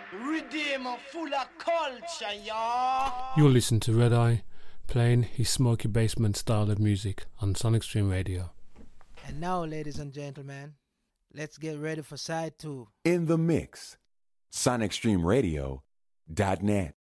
Redeemer full of culture, y'all. You'll listen to Red Eye playing his smoky basement style of music on Sonic Stream Radio. And now, ladies and gentlemen, let's get ready for side 2. In the mix, SonicStreamRadio.net.